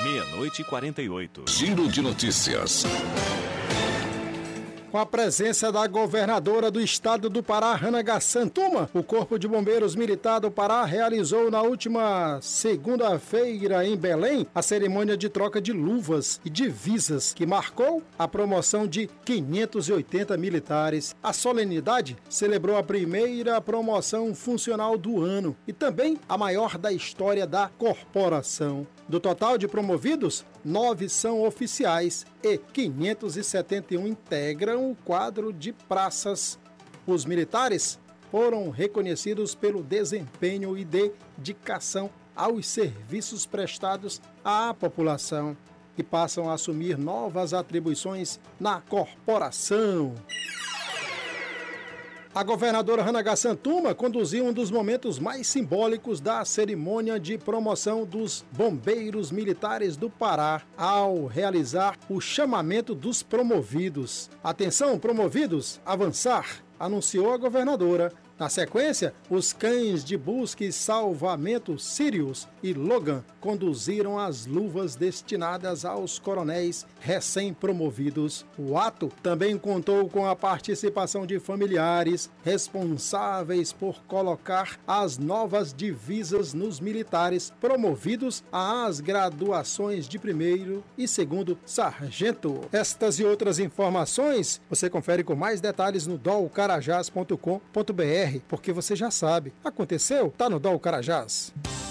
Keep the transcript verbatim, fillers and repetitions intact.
Meia-noite e quarenta e oito. Giro de notícias. Com a presença da governadora do estado do Pará, Hannah Gassantuma, o Corpo de Bombeiros Militar do Pará realizou na última segunda-feira em Belém a cerimônia de troca de luvas e divisas, que marcou a promoção de quinhentos e oitenta militares. A solenidade celebrou a primeira promoção funcional do ano e também a maior da história da corporação. Do total de promovidos, nove são oficiais e quinhentos e setenta e um integram o quadro de praças. Os militares foram reconhecidos pelo desempenho e dedicação aos serviços prestados à população e passam a assumir novas atribuições na corporação. A governadora Hannah Gassantuma conduziu um dos momentos mais simbólicos da cerimônia de promoção dos bombeiros militares do Pará, ao realizar o chamamento dos promovidos. Atenção, promovidos, avançar, anunciou a governadora. Na sequência, os cães de busca e salvamento Sirius e Logan conduziram as luvas destinadas aos coronéis recém-promovidos. O ato também contou com a participação de familiares responsáveis por colocar as novas divisas nos militares promovidos às graduações de primeiro e segundo sargento. Estas e outras informações você confere com mais detalhes no dol carajás ponto com ponto br, porque você já sabe, aconteceu, tá no Dol Carajás.